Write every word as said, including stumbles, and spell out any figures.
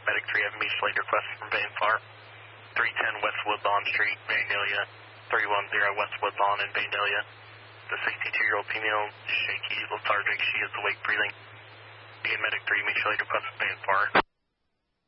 Medic three, I have a mutual aid request from Vanfar. three ten West Woodlawn Street, Vandalia. three one zero West Woodlawn in Vandalia. The sixty-two-year-old female, shaky, lethargic, she is awake breathing. Be Medic three, mutual aid request from Vanfar.